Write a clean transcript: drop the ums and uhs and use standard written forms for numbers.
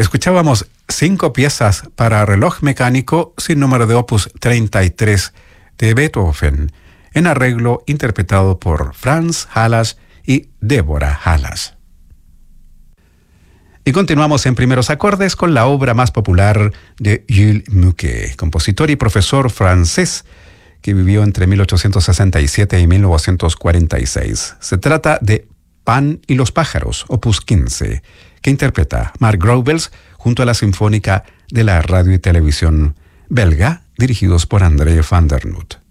Escuchábamos 5 piezas para reloj mecánico sin número de opus 33 de Beethoven, en arreglo interpretado por Franz Halas y Deborah Halas. Y continuamos en primeros acordes con la obra más popular de Jules Muquet, compositor y profesor francés que vivió entre 1867 y 1946. Se trata de Pan y los pájaros, opus 15, que interpreta Mark Grouvels junto a la Sinfónica de la Radio y Televisión belga, dirigidos por André van der Noot.